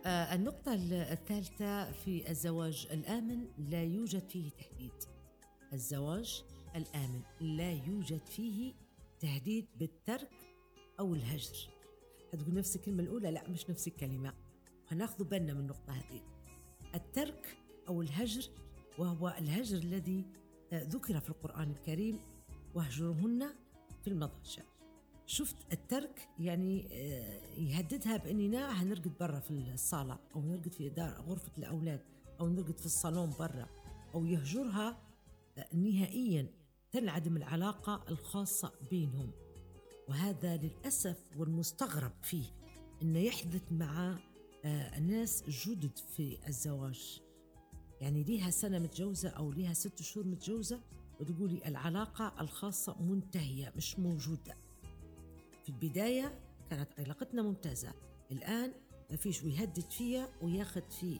النقطة الثالثة في الزواج الآمن لا يوجد فيه تهديد. الزواج الآمن لا يوجد فيه تهديد بالترك أو الهجر. هتقول نفس الكلمة الأولى؟ لا، مش نفس الكلمة. هناخذ بالنا من النقطة هذه. الترك أو الهجر، وهو الهجر الذي ذكر في القرآن الكريم: واهجرهن في المضاجع. شفت الترك يعني يهددها بأننا هنرقد برا في الصالة، أو نرقد في غرفة الأولاد، أو نرقد في الصالون برا، أو يهجرها نهائيا، تنعدم العلاقة الخاصة بينهم. وهذا للأسف والمستغرب فيه أنه يحدث مع ناس جدد في الزواج، يعني ليها سنة متجوزة أو ليها 6 شهور متجوزة وتقولي العلاقة الخاصة منتهية مش موجودة. في البداية كانت علاقتنا ممتازة، الآن ما فيش، ويهدد فيها وياخد في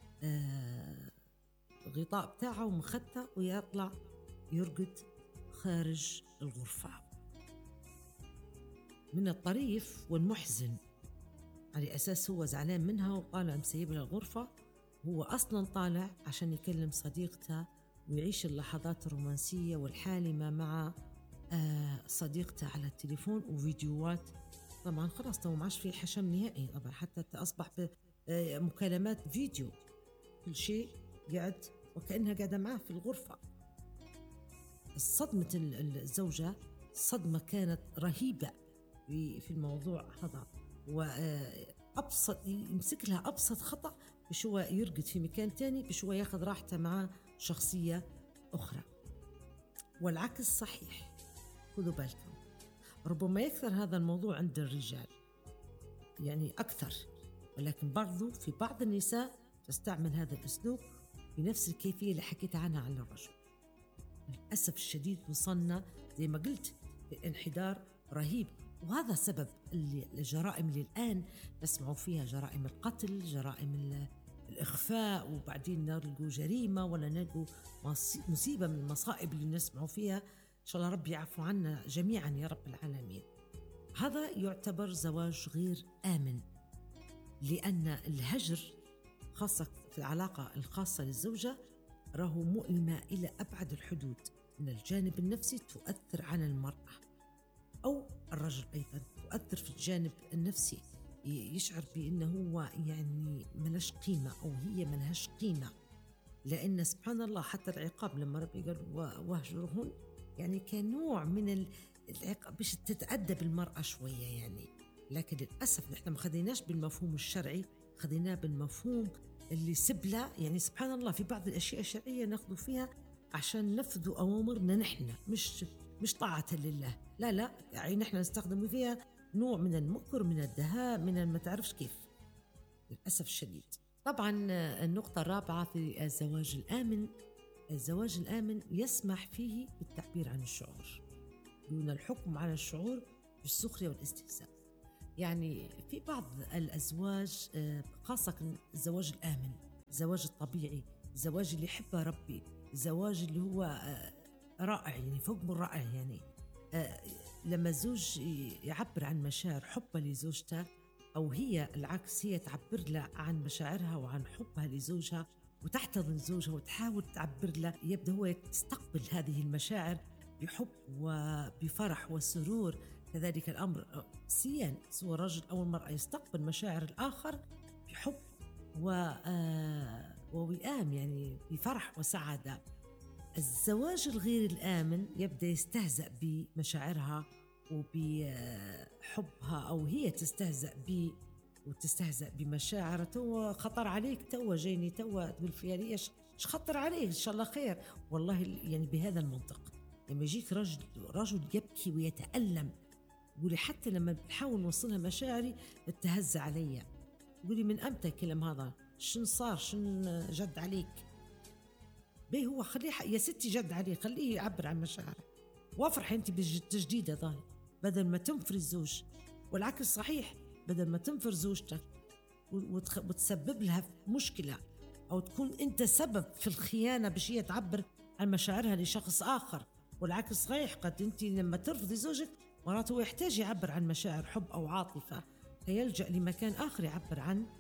غطاء بتاعه ومخته ويطلع يرقد خارج الغرفة. من الطريف والمحزن على أساس هو زعلان منها وطالع مسيب لها الغرفة، هو أصلا طالع عشان يكلم صديقته ويعيش اللحظات الرومانسية والحالمة مع صديقته على التليفون وفيديوهات. طبعا خلاص هو معاش في حشم نهائي، طبعا حتى أصبح بمكالمات فيديو، كل شيء قاعد وكأنها قاعدة معاه في الغرفة. الصدمة الزوجة صدمة كانت رهيبة في الموضوع هذا، وأبسط يمسك لها أبسط خطأ بشوى يرقد في مكان تاني، بشوى ياخذ راحته مع شخصية أخرى. والعكس صحيح، خذوا بالكم. ربما يكثر هذا الموضوع عند الرجال، يعني أكثر، ولكن برضو في بعض النساء تستعمل هذا الأسلوب بنفس الكيفية اللي حكيت عنها عن الرجل. للأسف الشديد وصلنا زي ما قلت بانحدار رهيب، وهذا سبب الجرائم اللي الآن نسمعوا فيها، جرائم القتل، جرائم الإخفاء، وبعدين نلقوا جريمة ولا نلقوا مصيبة من المصائب اللي نسمعوا فيها. إن شاء الله ربي يعفو عنا جميعا يا رب العالمين. هذا يعتبر زواج غير آمن، لأن الهجر خاصة في العلاقة الخاصة للزوجة راه مؤلمة إلى أبعد الحدود. من الجانب النفسي تؤثر على المرأة أو الرجل، أيضا تؤثر في الجانب النفسي، يشعر بأنه هو يعني ملهاش قيمة أو هي ملهاش قيمة، لأن سبحان الله حتى العقاب لما ربي قال واهجرهن يعني كان نوع من العقاب باش تتأدب المرأة شوية يعني. لكن للأسف نحن ما خذيناش بالمفهوم الشرعي، خذيناه بالمفهوم اللي سبلة. يعني سبحان الله في بعض الأشياء الشرعية ناخذ فيها عشان نفذ أوامرنا نحن، مش طاعة لله، لا يعني نحن نستخدم فيها نوع من المكر، من الدهاء، من ما تعرفش كيف، للأسف الشديد. طبعا النقطة الرابعة في الزواج الآمن: الزواج الآمن يسمح فيه بالتعبير عن الشعور دون الحكم على الشعور بالسخرية والاستهزاء. يعني في بعض الأزواج خاصة الزواج الآمن، الزواج الطبيعي، الزواج اللي يحبه ربي، الزواج اللي هو رائع، يعني فوق من رائع. يعني لما الزوج يعبر عن مشاعر حبه لزوجته، أو هي العكس هي تعبر له عن مشاعرها وعن حبها لزوجها وتحتضن زوجها وتحاول تعبر له، يبدأ هو يستقبل هذه المشاعر بحب وبفرح وسرور. كذلك الأمر سواء الرجل أو المرأة يستقبل مشاعر الآخر بحب ووئام، يعني بفرح وسعادة. الزواج الغير الآمن يبدأ يستهزأ بمشاعرها وبحبها، أو هي تستهزأ به وتستهزأ بمشاعره. تو خطر عليك، تو جيني، تو تقول فيها لي ايش خطر عليك، ان شاء الله خير. والله يعني بهذا المنطق لما يجيك رجل يبكي ويتألم، يقولي حتى لما بحاول نوصلها مشاعري تهز علي، يقولي من أمتى الكلام هذا، شن صار، شن جد عليك؟ بيه هو خليه يا ستي جد عليه، خليه يعبر عن مشاعره وافرح انت بالتجديد هذا بدل ما تنفر الزوج. والعكس صحيح، بدل ما تنفر زوجتك وتسبب لها مشكلة أو تكون أنت سبب في الخيانة باش هي تعبر عن مشاعرها لشخص آخر. والعكس صحيح، قد أنت لما ترفضي زوجك مرات هو يحتاج يعبر عن مشاعر حب أو عاطفة، فيلجأ لمكان آخر يعبر عن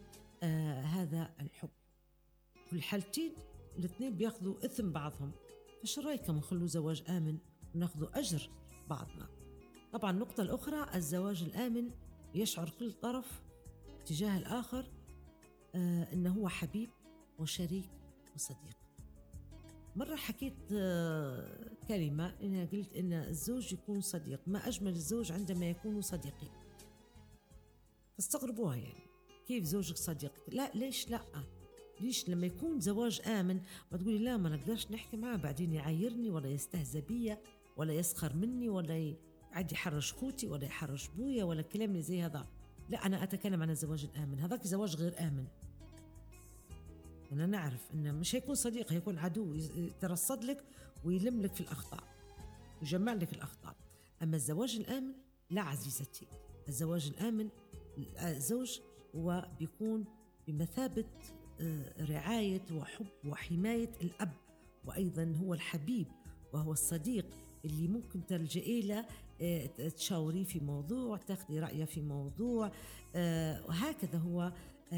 هذا الحب. في الحالتين الاثنين بياخذوا إثم بعضهم، فشو رأيكم نخلوا زواج آمن وناخذوا أجر بعضنا؟ طبعا النقطة الأخرى، الزواج الآمن يشعر كل طرف تجاه الآخر إنه هو حبيب وشريك وصديق. مرة حكيت كلمة، إنها قلت إن الزوج يكون صديق، ما أجمل الزوج عندما يكونوا صديقين. فاستغربوها، يعني كيف زوجك صديقك؟ لا، ليش لا؟ ليش لما يكون زواج آمن ما تقولي لا ما نقدرش نحكي معه، بعدين يعايرني ولا يستهزأ بيا ولا يسخر مني ولا قاعد يحرش خوتي ولا يحرش بويا ولا كلام اللي زي هذا. لا، أنا أتكلم عن الزواج الآمن، هذاك زواج غير آمن. أنا نعرف إنه مش هيكون صديق، هيكون عدو، يترصد لك ويلم لك في الأخطاء، يجمع لك الأخطاء. أما الزواج الآمن لا عزيزتي، الزواج الآمن الزوج هو بيكون بمثابة رعاية وحب وحماية الأب، وأيضا هو الحبيب وهو الصديق اللي ممكن تلجئي له تشاوري في موضوع، تاخذي رأيه في موضوع، وهكذا هو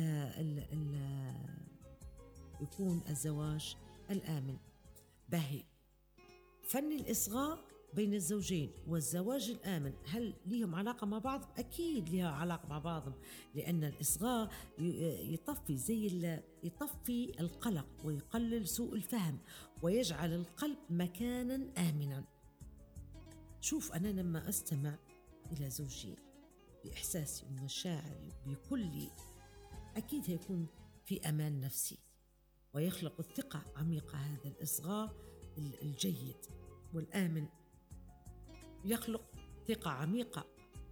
يكون الزواج الآمن. باهي، فن الإصغاء بين الزوجين والزواج الآمن هل ليهم علاقة مع بعض؟ أكيد لها علاقة مع بعضهم، لأن الإصغاء يطفي القلق ويقلل سوء الفهم ويجعل القلب مكانا آمنا. شوف، أنا لما أستمع إلى زوجي بإحساسي ومشاعري بكلي، أكيد هيكون في أمان نفسي ويخلق الثقة عميقة. هذا الإصغاء الجيد والآمن يخلق ثقة عميقة،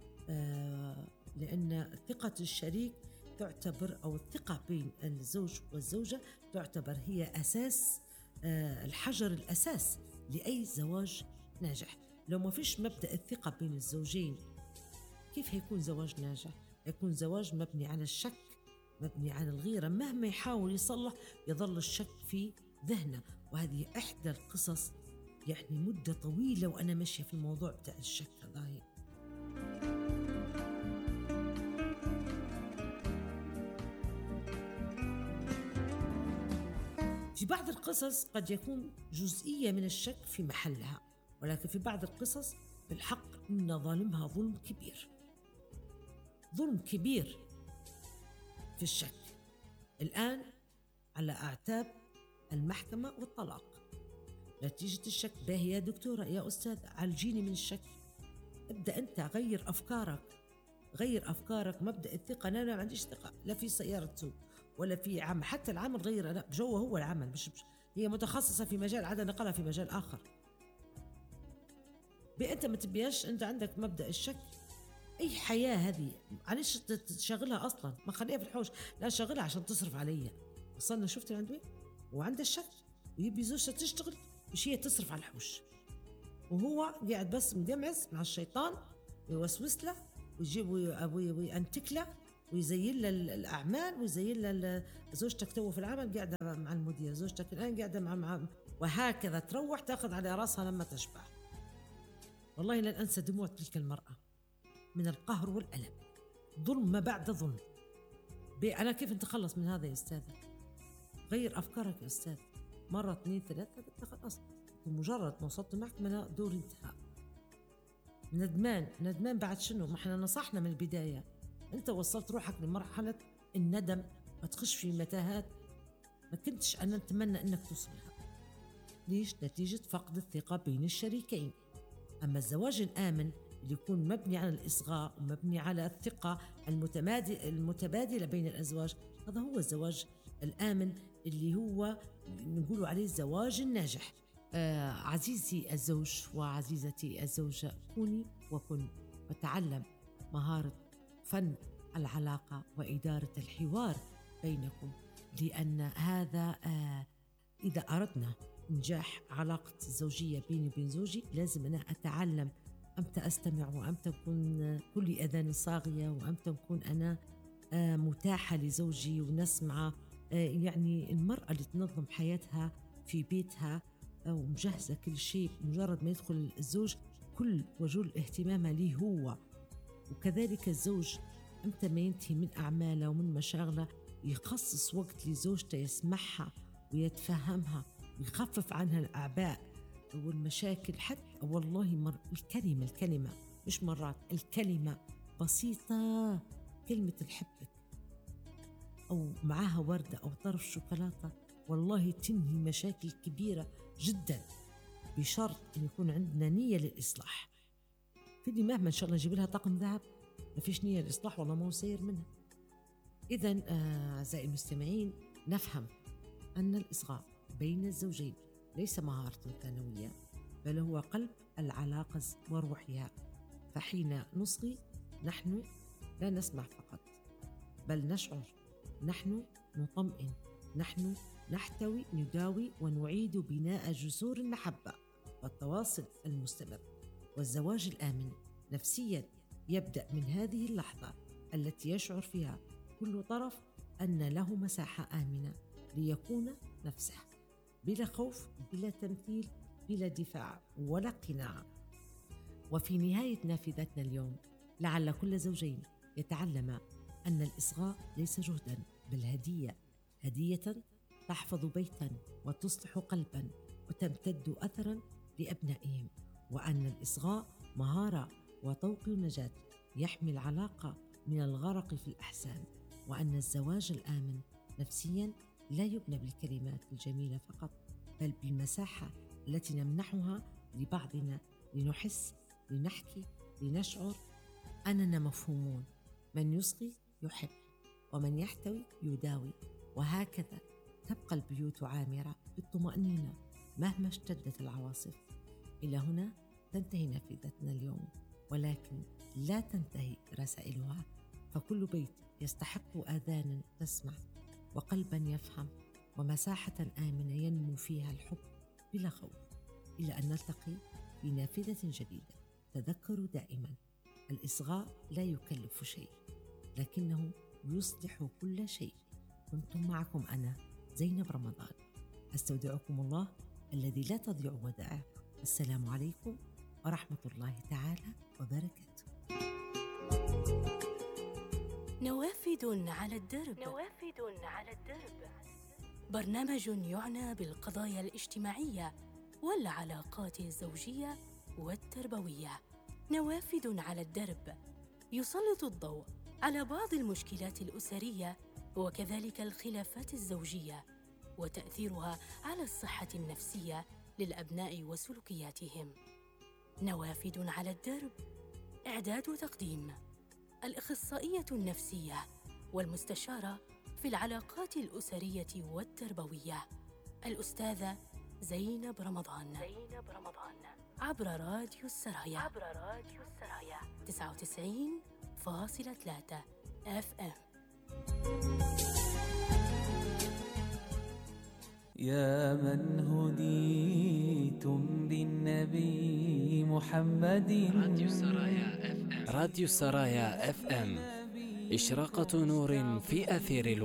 لأن ثقة الشريك تعتبر، أو الثقة بين الزوج والزوجة تعتبر هي أساس، الحجر الأساس لأي زواج ناجح. لو ما فيش مبدأ الثقة بين الزوجين كيف هيكون زواج ناجح؟ يكون زواج مبني على الشك، مبني على الغيرة، مهما يحاول يصلح يظل الشك في ذهنه. وهذه إحدى القصص، يعني مدة طويلة وأنا ماشية في الموضوع بتاع الشك هذا. في بعض القصص قد يكون جزئية من الشك في محلها، ولكن في بعض القصص بالحق إن ظالمها ظلم كبير، ظلم كبير في الشك. الآن على أعتاب المحكمة والطلاق نتيجة الشك. باهي يا دكتورة يا أستاذ عالجيني من الشك. ابدأ أنت، غير أفكارك، غير أفكارك. مبدأ الثقة، أنا ما عنديش ثقة لا في سيارة سوق ولا في عمل، حتى العمل غير، أنا جوه هو العمل، مش هي متخصصة في مجال عادة نقلها في مجال آخر. أنت ما تبياش، أنت عندك مبدأ الشك. أي حياة هذه معلش تشغلها أصلا، ما خليها في الحوش، لا شغلها عشان تصرف عليا. وصلنا، شفت عند وين؟ وعنده الشك ويبي زوجته تشتغل مش هي تصرف على الحوش، وهو قاعد بس مدمعس مع الشيطان ويوسوس له ويجيب وينتك له ويزين له الأعمال ويزين له زوجتك تو في العمل قاعدة مع المدير، زوجتك الآن قاعدة مع وهكذا تروح تأخذ على رأسها لما تشبع. والله لن أنسى دموع تلك المرأة من القهر والألم. ظلم ما بعد ظلم. أنا كيف نتخلص من هذا يا أستاذ؟ غير أفكارك يا أستاذ. مرة 2 3 خلاص، بمجرد ما وصلت المحكمة دور انتهاء. ندمان بعد شنو؟ ما احنا نصحنا من البداية. انت وصلت روحك لمرحلة الندم وتخش في متاهات ما كنتش أنا أتمنى أنك توصلها. ليش؟ نتيجة فقد الثقة بين الشريكين. أما الزواج الآمن اللي يكون مبني على الإصغاء ومبني على الثقة المتبادلة بين الأزواج، هذا هو الزواج الآمن اللي هو نقول عليه الزواج الناجح. عزيزي الزوج وعزيزتي الزوجة، كوني وكن وتعلم مهارة فن العلاقة وإدارة الحوار بينكم، لأن هذا إذا أردنا نجاح علاقة الزوجية بيني وبين زوجي لازم أنا أتعلم أمتى أستمع وأمتى أكون كل أذان صاغية وأمتى أكون أنا متاحة لزوجي ونسمع. يعني المرأة اللي تنظم حياتها في بيتها ومجهزة كل شيء، مجرد ما يدخل الزوج كل وجل اهتمامها ليه هو، وكذلك الزوج أمتى ما ينتهي من أعماله ومن مشاغله يخصص وقت لزوجته يسمعها ويتفهمها ويخفف عنها الأعباء والمشاكل. حتى والله الكلمة مش مرات، الكلمة بسيطة، كلمة الحبك أو معاها وردة أو طرف شوكولاتة والله تنهي مشاكل كبيرة جدا، بشرط أن يكون عندنا نية للإصلاح. فدي مهما إن شاء الله نجيب لها طقم ذهب ما فيش نية للإصلاح والله ما هو سير منها. إذن أعزائي المستمعين، نفهم أن الإصغاء بين الزوجين ليس مهارة ثانوية، بل هو قلب العلاقة وروحها. فحين نصغي نحن لا نسمع فقط، بل نشعر، نحن نطمئن، نحن نحتوي، نداوي ونعيد بناء جسور المحبة والتواصل المستمر. والزواج الآمن نفسياً يبدأ من هذه اللحظة التي يشعر فيها كل طرف أن له مساحة آمنة ليكون نفسه، بلا خوف، بلا تمثيل، بلا دفاع ولا قناع. وفي نهاية نافذتنا اليوم، لعل كل زوجين يتعلم أن الإصغاء ليس جهداً بل هدية تحفظ بيتاً وتصلح قلباً وتمتد أثراً لأبنائهم، وأن الإصغاء مهارة وطوق نجاة يحمي العلاقة من الغرق في الأحزان، وأن الزواج الآمن نفسياً لا يبنى بالكلمات الجميلة فقط، بل بالمساحة التي نمنحها لبعضنا لنحس، لنحكي، لنشعر أننا مفهومون. من يصغي يحب، ومن يحتوي يداوي، وهكذا تبقى البيوت عامرة بالطمأنينة مهما اشتدت العواصف. إلى هنا تنتهي نافذتنا اليوم، ولكن لا تنتهي رسائلها، فكل بيت يستحق آذانا تسمع وقلبا يفهم ومساحة آمنة ينمو فيها الحب بلا خوف. إلى أن نلتقي في نافذة جديدة، تذكروا دائما الإصغاء لا يكلف شيء لكنه يصلح كل شيء. كنتم معكم أنا زينب رمضان، أستودعكم الله الذي لا تضيع ودائعه. السلام عليكم ورحمة الله تعالى وبركاته. نوافذ على الدرب. برنامج يعنى بالقضايا الاجتماعية والعلاقات الزوجية والتربوية. نوافذ على الدرب يسلط الضوء على بعض المشكلات الأسرية وكذلك الخلافات الزوجية وتأثيرها على الصحة النفسية للأبناء وسلوكياتهم. نوافذ على الدرب، إعداد وتقديم الأخصائية النفسية والمستشارة في العلاقات الأسرية والتربوية الأستاذة زينب رمضان. عبر راديو السرايا 99.3 FM. يا من هديتم بالنبي محمد. راديو السرايا FM إشراقة نور في أثير الوحي.